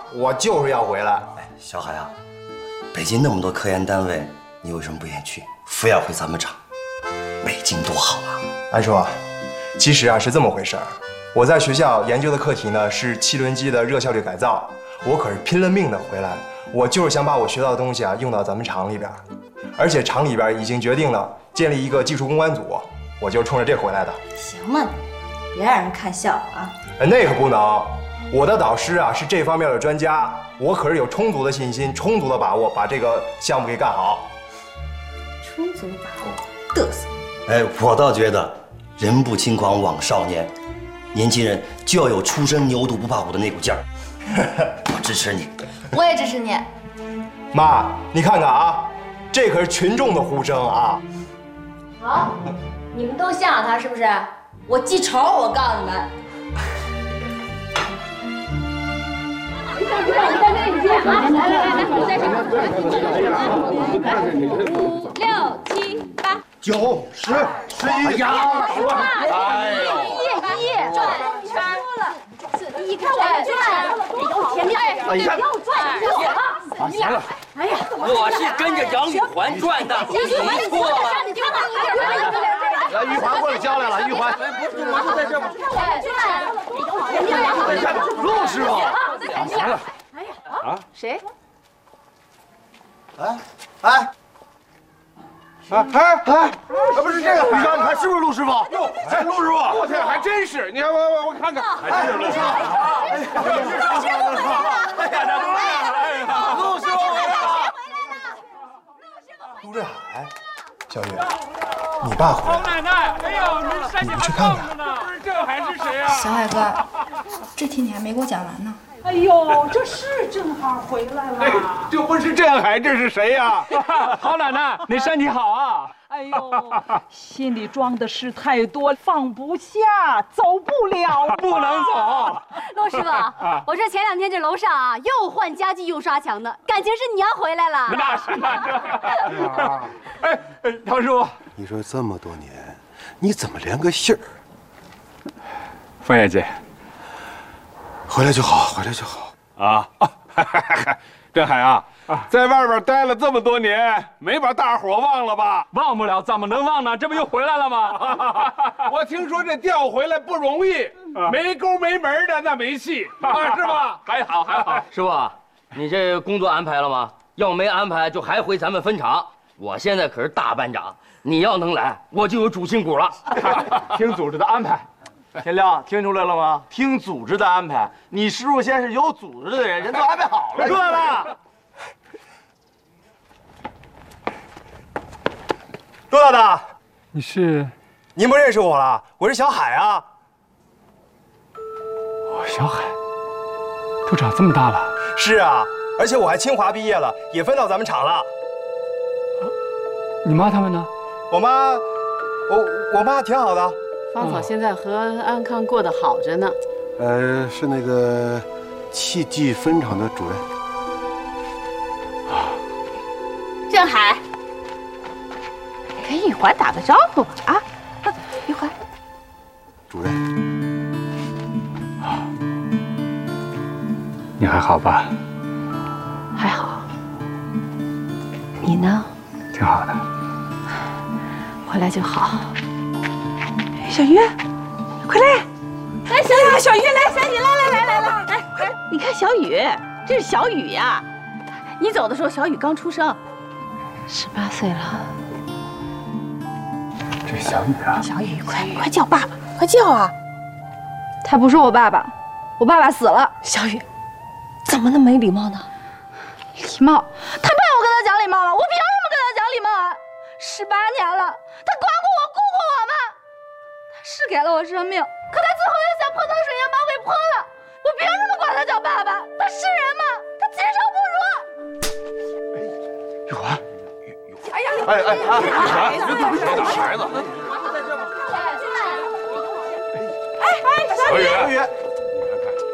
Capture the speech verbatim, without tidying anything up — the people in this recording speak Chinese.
我就是要回来。 哎，小海啊，北京那么多科研单位，你为什么不愿意去，非要回咱们厂？北京多好啊！ 安叔啊，其实啊是这么回事儿。我在学校研究的课题呢是汽轮机的热效率改造，我可是拼了命的回来，我就是想把我学到的东西啊用到咱们厂里边，而且厂里边已经决定了建立一个技术攻关组，我就是冲着这回来的。 行了，别让人看笑啊！ 哎，那可不能，我的导师啊是这方面的专家，我可是有充足的信心、充足的把握把这个项目给干好。 充足把握，嘚瑟！ 哎，我倒觉得人不轻狂枉少年，年轻人就要有初生牛犊不怕虎的那股劲儿。我支持你， 我也支持你。 妈，你看看啊，这可是群众的呼声啊！ 好，你们都向着他是不是？我记仇，我告诉你们。 五六七八九十十一呀！ 哎呦，一一转圈了，你看我转，前面哎呀， 要转就行了。 啊，行了。 哎呀， 我是跟着杨玉环转的，你错了。 来，玉环过来交来了，玉环。 哎，不是，我就在这儿。 哎呀，陆师傅。啊，行了。 哎呀，啊，谁？ 哎哎。哎哎哎！不是这个，你看，你看是不是陆师傅？哟，哎，陆师傅，我天，还真是！你看，我我我看看，还真是陆师傅。哎呀，陆师傅回来了！哎呀，这都这样了！哎呀，陆师傅回来了！ 陆振海，小雨，你爸回来了。 老奶奶，哎呦，您身体还棒着呢！不是郑海是谁啊？ 小海哥，这题你还没给我讲完呢。 哎呦，这是正好回来了。 哎，这不是郑海，这是谁呀？ 好奶奶，您身体好啊！ 哎呦，心里装的事太多，放不下，走不了， 不能走。 陆师傅，我说前两天这楼上啊，又换家具又刷墙的，感情是你要回来了。 那是那是。哎哎，唐师傅， 你说这么多年，你怎么连个信儿？ 凤姐姐。 回来就好，回来就好啊！郑海啊，在外边待了这么多年，没把大伙忘了吧？忘不了，怎么能忘呢？这不又回来了吗？ 我听说这调回来不容易，没沟没门的那没戏啊，是吧？ 还好还好。 师傅，你这工作安排了吗？要没安排，就还回咱们分厂。我现在可是大班长，你要能来，我就有主心骨了。 听组织的安排。天亮，听出来了吗？听组织的安排。你师傅先是有组织的人，人都安排好了。对了， 陆大大， 你是？ 您不认识我了？我是小海啊。 哦，小海，都长这么大了。 是啊，而且我还清华毕业了，也分到咱们厂了。 你妈他们呢？ 我妈，我我妈挺好的。 芳草现在和安康过得好着呢。 呃，是那个器具分厂的主任。 郑海，跟玉环打个招呼吧啊！玉环， 主任。 啊，你还好吧？ 还好。你呢？ 挺好的。 回来就好。 小鱼，快来！ 来，小雨， 小鱼来，小雨来来来来来， 来，快！你看小雨，这是小雨呀。你走的时候，小雨刚出生，十八岁了。 这是小雨啊！ 小雨，快快叫爸爸，快叫啊！ 他不是我爸爸，我爸爸死了。 小雨，怎么那么没礼貌呢？ 礼貌？他爸我跟他讲礼貌了，我凭什么跟他讲礼貌啊？十八年了，他管过我，顾过我吗？他是给了我生命，可他最后又像泼脏水一样把我给泼了。我凭什么管他叫爸爸？他是人吗？他禽兽不如。 玉环， 哎呀，哎哎哎，玉环，别动手，孩子。 哎哎，小雨， 小雨。